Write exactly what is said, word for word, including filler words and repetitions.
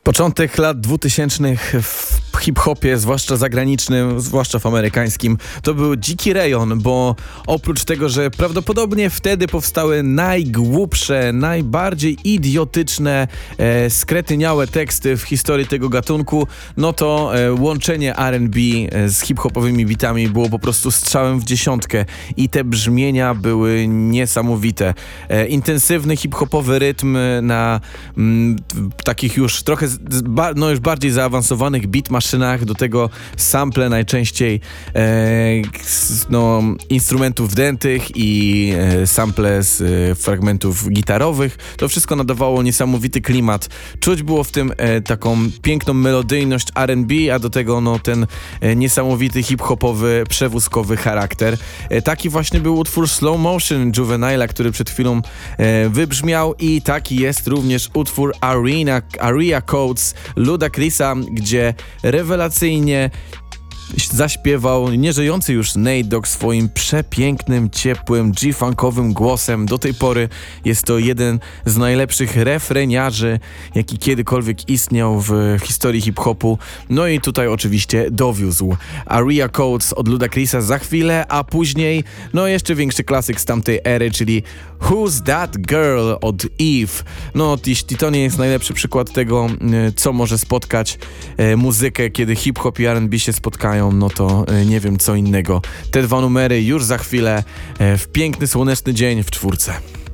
Początek lat dwutysięcznych w hip-hopie, zwłaszcza zagranicznym, zwłaszcza w amerykańskim, to był dziki rejon, bo oprócz tego, że prawdopodobnie wtedy powstały najgłupsze, najbardziej idiotyczne, e, skretyniałe teksty w historii tego gatunku, no to e, łączenie R and B z hip-hopowymi bitami było po prostu strzałem w dziesiątkę i te brzmienia były niesamowite. E, intensywny hip-hopowy rytm na mm, takich już trochę, z, ba, no już bardziej zaawansowanych beat maszynach, do tego sample najczęściej e, no, instrumentów dętych i e, sample z e, fragmentów gitarowych. To wszystko nadawało niesamowity klimat. Czuć było w tym e, taką piękną melodyjność R and B, a do tego no, ten e, niesamowity hip-hopowy, przewózkowy charakter. E, taki właśnie był utwór Slow Motion Juvenile'a, który przed chwilą e, wybrzmiał, i taki jest również utwór Arena, Area Codes Ludacrisa, gdzie rewelacyjnie zaśpiewał nieżyjący już Nate Dogg swoim przepięknym, ciepłym, G-funkowym głosem. Do tej pory jest to jeden z najlepszych refreniarzy, jaki kiedykolwiek istniał w historii hip-hopu. No i tutaj oczywiście dowiózł. Area Codes od Ludacrisa za chwilę, a później no jeszcze większy klasyk z tamtej ery, czyli Who's That Girl od Eve. No jeśli to nie jest najlepszy przykład tego, co może spotkać e, muzykę, kiedy hip-hop i R and B się spotkają, no to e, nie wiem co innego. Te dwa numery już za chwilę e, w piękny, słoneczny dzień w czwórce.